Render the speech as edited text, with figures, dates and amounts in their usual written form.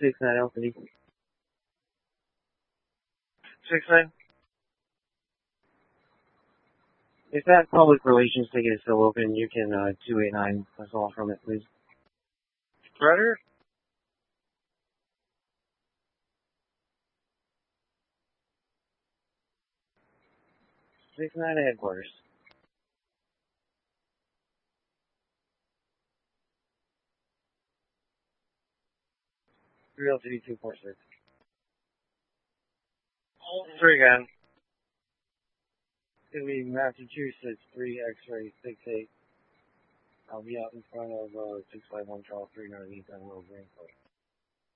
69 LP. 69? If that public relations ticket is still open, you can 289 us off from it, please. Predator? 69 to headquarters. 303-246. 3 again. It's gonna be Massachusetts 3 X-ray 68. I'll be out in front of 651 Charles 398 on Road Greenfield.